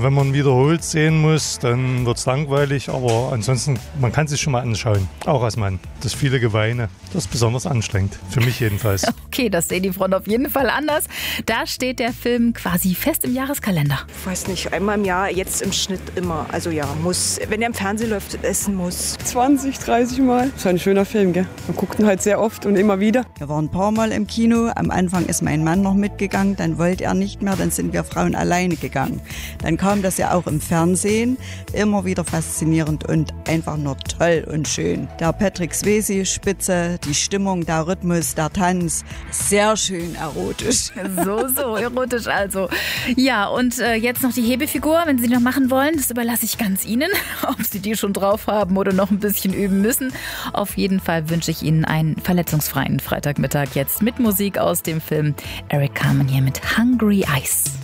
Wenn man wiederholt sehen muss, dann wird es langweilig, aber ansonsten, man kann sich schon mal anschauen, auch als Mann. Das viele Geweine, das ist besonders anstrengend, für mich jedenfalls. Okay, das sehen die Frauen auf jeden Fall anders. Da steht der Film quasi fest im Jahreskalender. Ich weiß nicht, einmal im Jahr, jetzt im Schnitt immer. Also ja, muss, wenn er im Fernsehen läuft, essen muss. 20, 30 Mal. Das ist ein schöner Film, gell? Man guckt ihn halt sehr oft und immer wieder. Wir waren ein paar Mal im Kino. Am Anfang ist mein Mann noch mitgegangen, dann wollte er nicht mehr, dann sind wir Frauen alleine gegangen. Dann kam das ja auch im Fernsehen, immer wieder faszinierend und einfach nur toll und schön. Der Patrick Swayze, spitze, die Stimmung, der Rhythmus, der Tanz, sehr schön erotisch. So erotisch also. Ja, und jetzt noch die Hebefigur, wenn Sie die noch machen wollen, das überlasse ich ganz Ihnen, ob Sie die schon drauf haben oder noch ein bisschen üben müssen. Auf jeden Fall wünsche ich Ihnen einen verletzungsfreien Freitagmittag jetzt mit Musik aus dem Film Eric Carmen hier mit Hungry Eyes.